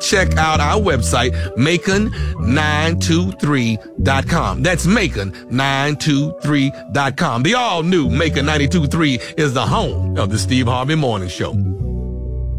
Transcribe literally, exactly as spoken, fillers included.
check out our website, Macon nine two three dot com. That's Macon nine two three dot com. The all-new Macon ninety-two point three is the home of the Steve Harvey Morning Show.